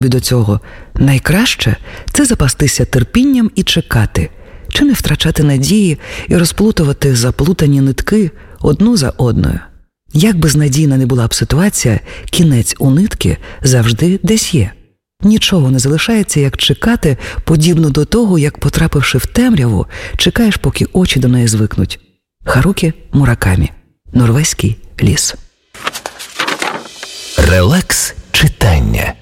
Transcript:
До цього найкраще – це запастися терпінням і чекати, чи не втрачати надії і розплутувати заплутані нитки одну за одною. Як безнадійна не була б ситуація, кінець у нитки завжди десь є. Нічого не залишається, як чекати, подібно до того, як, потрапивши в темряву, чекаєш, поки очі до неї звикнуть. Харукі Муракамі. Норвезький ліс. Релакс читання.